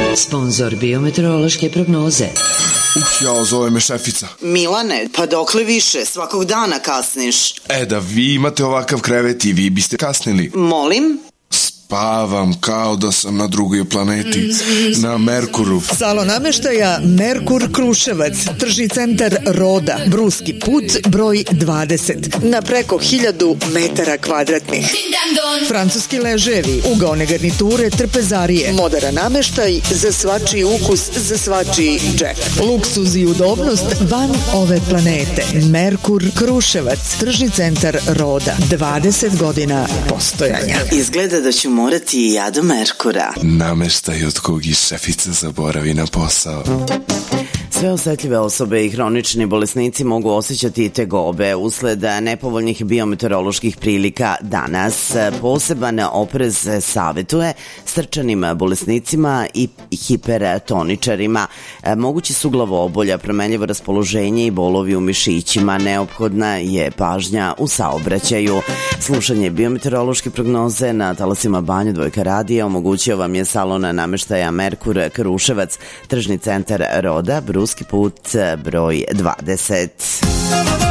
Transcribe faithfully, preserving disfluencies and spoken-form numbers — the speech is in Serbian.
Sponzor biometeorološke prognoze. Uf, jao, zove me šefica. Milane, pa dokle više? Svakog dana kasniš. E, da vi imate ovakav krevet i vi biste kasnili. Molim? Spavam kao da sam na drugoj planeti, na Merkuru. Salon nameštaja Merkur Kruševac, tržni centar Roda, Bruski put, broj dvadeset, na preko hiljadu metara kvadratnih. Francuski leževi, ugaone garniture, trpezarije, moderan nameštaj za svačiji ukus, za svačiji džep. Luksuz i udobnost van ove planete. Merkur Kruševac, tržni centar Roda, dvadeset godina postojanja. Izgleda da ću morati i ja do Merkura. Nameštaj od kog i šefica zaboravi na posao. Sve osetljive osobe i hronični bolesnici mogu osjećati tegobe usled nepovoljnih biometeoroloških prilika danas. Poseban oprez savetuje srčanim bolesnicima i hipertoničarima. Mogući su glavobolja, promenljivo raspoloženje i bolovi u mišićima. Neophodna je pažnja u saobraćaju. Slušanje biometeorološke prognoze na talasima Banja Dvojka radija omogućio vam je salon nameštaja Merkur Kruševac, tržni centar Roda, Bruski put, broj dvadeset.